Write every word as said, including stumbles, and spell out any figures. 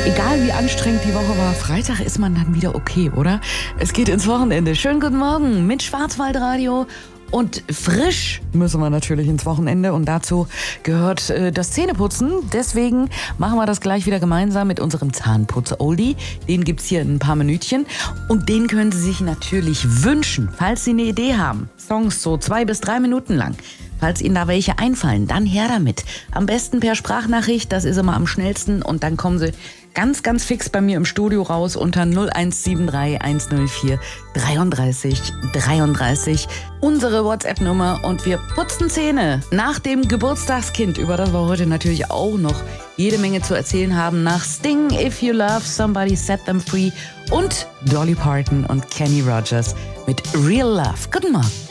Egal wie anstrengend die Woche war, Freitag ist man dann wieder okay, oder? Es geht ins Wochenende. Schönen guten Morgen mit Schwarzwaldradio. Und frisch müssen wir natürlich ins Wochenende und dazu gehört äh, das Zähneputzen. Deswegen machen wir das gleich wieder gemeinsam mit unserem Zahnputz-Oldie. Den gibt's hier in ein paar Minütchen und den können Sie sich natürlich wünschen, falls Sie eine Idee haben. Songs so zwei bis drei Minuten lang. Falls Ihnen da welche einfallen, dann her damit. Am besten per Sprachnachricht, das ist immer am schnellsten und dann kommen Sie ganz, ganz fix bei mir im Studio raus unter null eins sieben drei eins null vier dreiunddreißig dreiunddreißig. Unsere WhatsApp-Nummer und wir putzen Zähne nach dem Geburtstagskind, über das wir heute natürlich auch noch jede Menge zu erzählen haben, nach Sting, If You Love Somebody Set Them Free und Dolly Parton und Kenny Rogers mit Real Love. Guten Morgen.